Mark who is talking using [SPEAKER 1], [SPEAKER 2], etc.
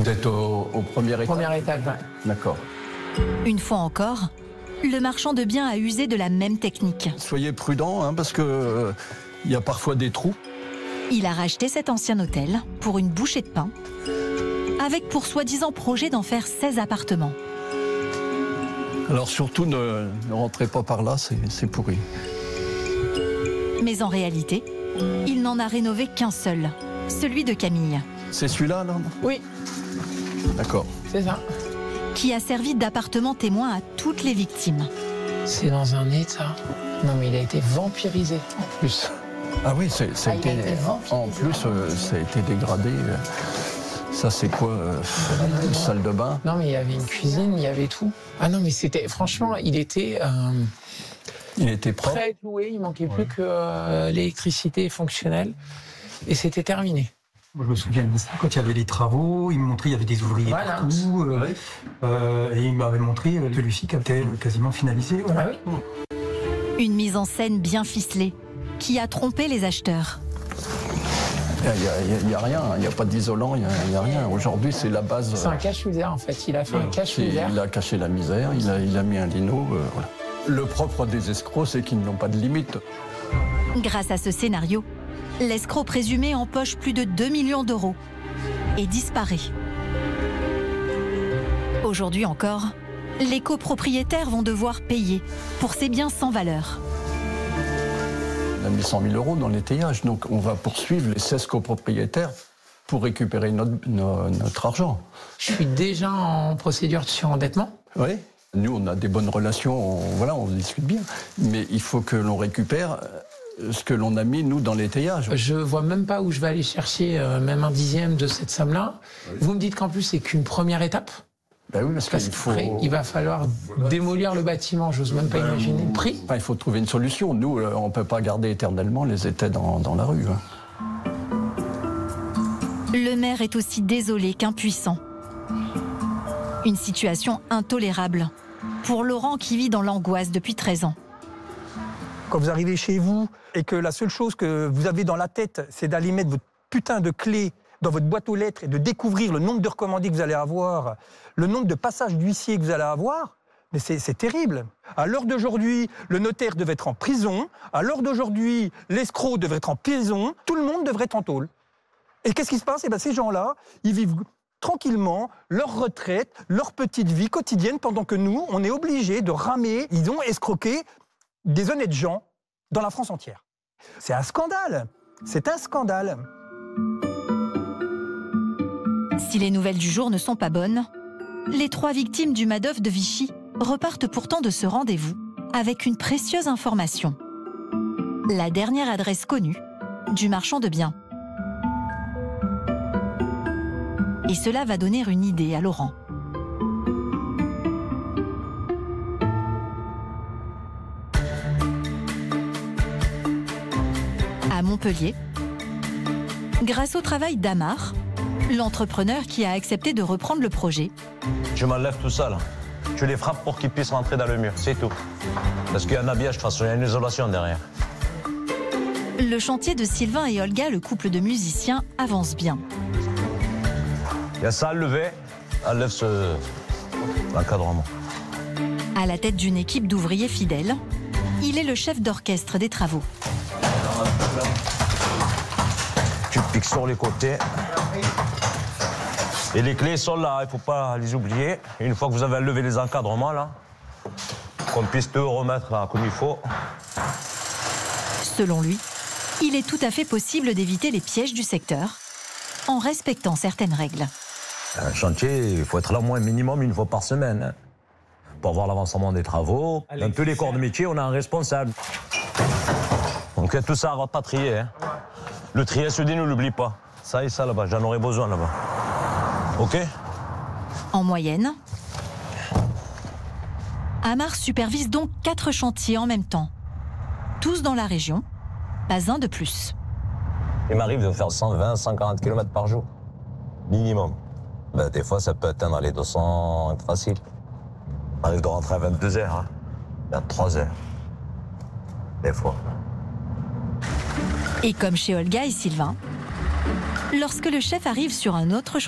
[SPEAKER 1] Vous êtes au premier étage.
[SPEAKER 2] Première étape, ouais.
[SPEAKER 1] D'accord.
[SPEAKER 3] Une fois encore, le marchand de biens a usé de la même technique.
[SPEAKER 1] Soyez prudents, hein, parce que il y a parfois des trous.
[SPEAKER 3] Il a racheté cet ancien hôtel pour une bouchée de pain, avec pour soi-disant projet d'en faire 16 appartements.
[SPEAKER 1] Alors surtout, ne rentrez pas par là, c'est pourri.
[SPEAKER 3] Mais en réalité, il n'en a rénové qu'un seul, celui de Camille,
[SPEAKER 1] C'est celui-là, là?
[SPEAKER 2] Oui,
[SPEAKER 1] D'accord.
[SPEAKER 2] c'est ça.
[SPEAKER 3] qui a servi d'appartement témoin à toutes les victimes.
[SPEAKER 2] C'est dans un état. Non, mais il a été vampirisé en plus.
[SPEAKER 1] Ah oui, ça a été, en plus, ça a été dégradé. Ça, c'est quoi? Une salle de bain?
[SPEAKER 2] Non, mais il y avait une cuisine, il y avait tout. Ah non, mais c'était, franchement, il était
[SPEAKER 1] Il était propre.
[SPEAKER 2] prêt à être loué. Il manquait plus que l'électricité fonctionnelle. Et c'était terminé.
[SPEAKER 4] Moi, je me souviens de ça, quand il y avait les travaux, il me montrait, il y avait des ouvriers
[SPEAKER 2] Voilà.
[SPEAKER 4] partout, et il m'avait montré celui-ci qui était quasiment finalisé. Voilà.
[SPEAKER 2] Ah oui.
[SPEAKER 3] Une mise en scène bien ficelée, qui a trompé les acheteurs.
[SPEAKER 1] Il n'y a rien, il n'y a pas d'isolant, il n'y a rien. Aujourd'hui, c'est la base.
[SPEAKER 2] C'est un cache-misère, en fait. Il a fait un cache-misère.
[SPEAKER 1] Il a caché la misère, il a mis un lino. Voilà. Le propre des escrocs, c'est qu'ils n'ont pas de limite.
[SPEAKER 3] Grâce à ce scénario, l'escroc présumé empoche plus de 2 millions d'euros et disparaît. Aujourd'hui encore, les copropriétaires vont devoir payer pour ces biens sans valeur.
[SPEAKER 1] On a mis 100 000 euros dans l'étayage, donc on va poursuivre les 16 copropriétaires pour récupérer notre argent.
[SPEAKER 2] Je suis déjà en procédure de surendettement.
[SPEAKER 1] Oui. Nous, on a des bonnes relations, on discute bien. Mais il faut que l'on récupère ce que l'on a mis, nous, dans l'étayage.
[SPEAKER 2] Je vois même pas où je vais aller chercher même un dixième de cette somme-là. Oui. Vous me dites qu'en plus, c'est qu'une première étape?
[SPEAKER 1] Ben oui, parce
[SPEAKER 2] qu'après, il va falloir démolir le bâtiment. J'ose même pas imaginer le prix.
[SPEAKER 1] Il faut trouver une solution. Nous, on ne peut pas garder éternellement les étais dans la rue.
[SPEAKER 3] Le maire est aussi désolé qu'impuissant. Une situation intolérable pour Laurent qui vit dans l'angoisse depuis 13 ans.
[SPEAKER 4] Quand vous arrivez chez vous et que la seule chose que vous avez dans la tête, c'est d'aller mettre votre putain de clé dans votre boîte aux lettres et de découvrir le nombre de recommandés que vous allez avoir, le nombre de passages d'huissier que vous allez avoir, mais c'est terrible. À l'heure d'aujourd'hui, le notaire devait être en prison. À l'heure d'aujourd'hui, l'escroc devrait être en prison. Tout le monde devrait être en tôle. Et qu'est-ce qui se passe? Ces gens-là, ils vivent tranquillement leur retraite, leur petite vie quotidienne, pendant que nous, on est obligés de ramer. Ils ont escroqué des honnêtes gens dans la France entière. C'est un scandale. C'est un scandale.
[SPEAKER 3] Si les nouvelles du jour ne sont pas bonnes, les 3 victimes du Madoff de Vichy repartent pourtant de ce rendez-vous avec une précieuse information. La dernière adresse connue du marchand de biens. Et cela va donner une idée à Laurent. À Montpellier, grâce au travail d'Amar, l'entrepreneur qui a accepté de reprendre le projet.
[SPEAKER 5] Je m'enlève tout ça là. Je les frappe pour qu'ils puissent rentrer dans le mur, c'est tout. Parce qu'il y a un habillage, de toute façon, il y a une isolation derrière.
[SPEAKER 3] Le chantier de Sylvain et Olga, le couple de musiciens, avance bien.
[SPEAKER 5] Il y a ça à lever, elle lève l'encadrement.
[SPEAKER 3] À la tête d'une équipe d'ouvriers fidèles, il est le chef d'orchestre des travaux.
[SPEAKER 5] Tu piques sur les côtés. Et les clés sont là, il ne faut pas les oublier. Une fois que vous avez levé les encadrements, là, qu'on puisse tout remettre là, comme il faut.
[SPEAKER 3] Selon lui, il est tout à fait possible d'éviter les pièges du secteur en respectant certaines règles.
[SPEAKER 5] Un chantier, il faut être là au moins minimum une fois par semaine. Hein, pour voir l'avancement des travaux. Dans tous les corps de métier, on a un responsable. Donc tout ça à rapatrier. Hein. Le trier soudé, ne l'oublie pas. Ça et ça là-bas, j'en aurai besoin là-bas. OK?
[SPEAKER 3] En moyenne, Amar supervise donc 4 chantiers en même temps. Tous dans la région, pas un de plus.
[SPEAKER 5] Il m'arrive de faire 120, 140 km par jour. Minimum. Ben, des fois, ça peut atteindre les 200 facile. On arrive de rentrer à 22 heures, hein. À 3 heures. Des fois.
[SPEAKER 3] Et comme chez Olga et Sylvain, lorsque le chef arrive sur un autre chantier,